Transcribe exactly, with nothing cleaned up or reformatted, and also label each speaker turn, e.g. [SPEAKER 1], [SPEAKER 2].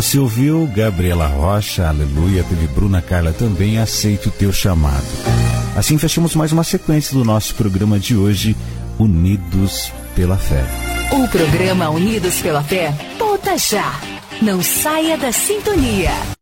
[SPEAKER 1] Você ouviu Gabriela Rocha, Aleluia, teve Bruna Carla também, Aceite o Teu Chamado. Assim fechamos mais uma sequência do nosso programa de hoje, Unidos pela Fé.
[SPEAKER 2] O programa Unidos pela Fé volta já. Não saia da sintonia.